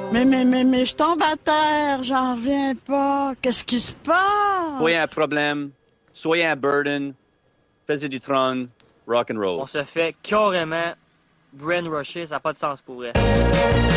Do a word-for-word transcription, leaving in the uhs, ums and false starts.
Mais, mais, mais, mais, je tombe à terre, j'en reviens pas. Qu'est-ce qui se passe? Soyez un problème, soyez un burden, faites du trône, rock and roll. On se fait carrément brain rusher, ça n'a pas de sens pour vrai.